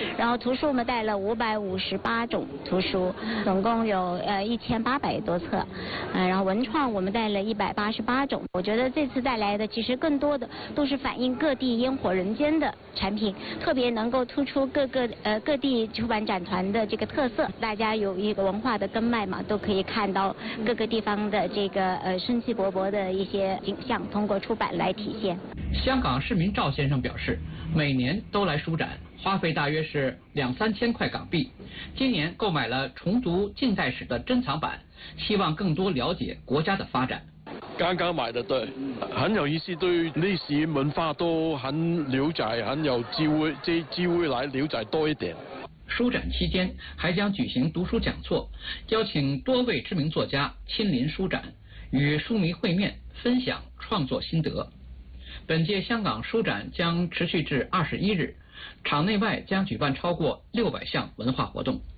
然后图书我们带了558种图书，总共有1800多册，然后文创我们带了188种。我觉得这次带来的其实更多的都是反映各地烟火人间的产品，特别能够突出各地出版展团的这个特色。大家有一个文化的根脉嘛，都可以看到各个地方的这个生气勃勃的一些景象，通过出版来体现。 香港市民赵先生表示，每年都来书展，花费大约是2-3千块港币。今年购买了重读近代史的珍藏版，希望更多了解国家的发展。 刚刚买的，对，很有意思，对历史文化都很了解，很有机会来了解多一点。 书展期间还将举行读书讲座，邀请多位知名作家亲临书展，与书迷会面，分享创作心得。本届香港书展将持续至21日，场内外将举办超过600项文化活动。